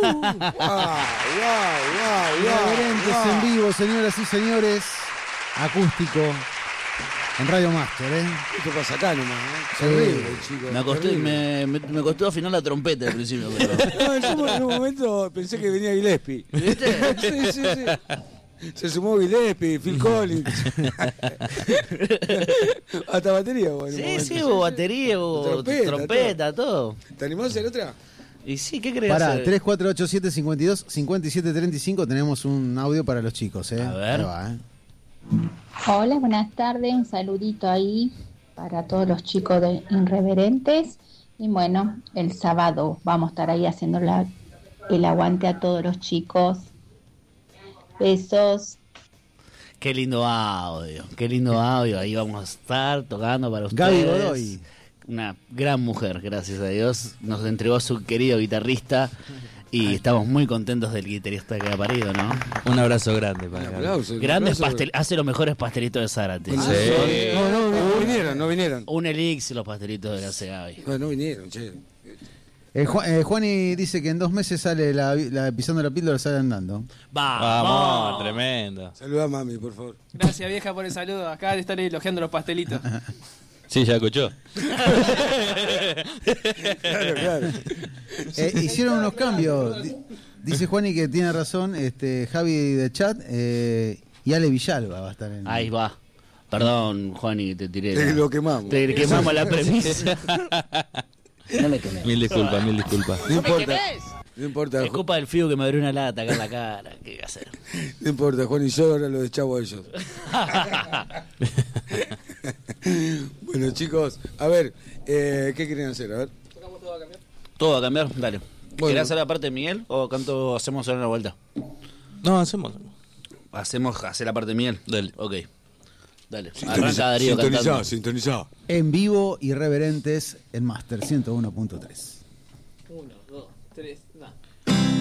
Irreverentes en vivo, señoras y señores. Acústico. En Radio Master, Esto pasa acá nomás, Sí. Terrible, chicos. Me costó afinar la trompeta al principio. Pero... No, en un momento pensé que venía Gillespie. ¿Viste? Sí. Se sumó Gillespie, Phil Collins. Hasta batería, bueno. Sí, hubo batería, hubo trompeta, todo. ¿Te animás a hacer otra? Y sí, ¿qué crees? Pará, 3487-52-5735. Tenemos un audio para los chicos, A ver. Ahí va, Hola, buenas tardes, un saludito ahí para todos los chicos de Irreverentes. Y bueno, el sábado vamos a estar ahí haciendo el aguante a todos los chicos. Besos. Qué lindo audio. Ahí vamos a estar tocando para ustedes. Gaby Godoy. Una gran mujer, gracias a Dios. Nos entregó a su querido guitarrista y estamos muy contentos del guitarrista que ha parido, ¿no? Un abrazo grande para Grandes hace los mejores pastelitos de Zárate. No vinieron. Un elixir los pastelitos de la Gaby. No vinieron, che. Juani dice que en 2 meses sale la pisando la píldora, sale andando. Vamos, tremendo. Saluda a mami, por favor. Gracias, vieja, por el saludo. Acá de estar elogiando los pastelitos. Sí, ya escuchó. Claro. Hicieron unos cambios. Dice Juani que tiene razón, Javi de chat y Ale Villalba va a estar en. Ahí va. Perdón, Juani, te tiré. Lo quemamos. Te quemamos la premisa. No me quemé. Mil disculpas. No importa. Es culpa del fío que me abrió una lata acá en la cara. ¿Qué voy a hacer? No importa, Juan y yo ahora lo deschavo a ellos. Bueno, chicos, a ver, ¿qué quieren hacer? A ver. ¿Todo va a cambiar? Dale. Bueno. ¿Querés hacer la parte de Miguel o canto hacemos ahora una vuelta? No, hacemos. Hacer la parte de Miguel. Dale. Ok. Dale. Arranca Darío cantando. Sintonizá. En vivo, Irreverentes en Master 101.3. 1, 2, 3.